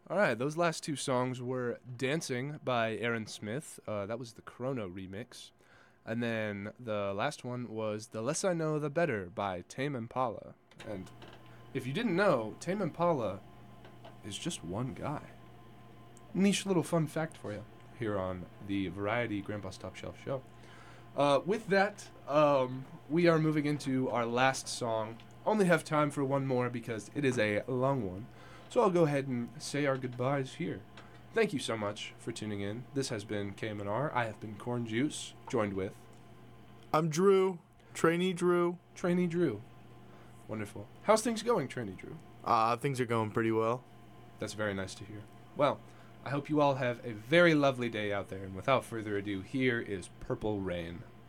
All right, those last two songs were Dancing by Aaron Smith. That was the Chrono remix. And then the last one was The Less I Know, the Better by Tame Impala. And if you didn't know, Tame Impala is just one guy. Niche little fun fact for you here on the Variety Grandpa's Top Shelf show. With that, we are moving into our last song. Only have time for one more because it is a long one. So I'll go ahead and say our goodbyes here. Thank you so much for tuning in. This has been KMNR. I have been Corn Juice, joined with I'm Drew, Trainee Drew. Trainee Drew. Wonderful. How's things going, Trainee Drew? Things are going pretty well. That's very nice to hear. Well, I hope you all have a very lovely day out there. And without further ado, here is Purple Rain.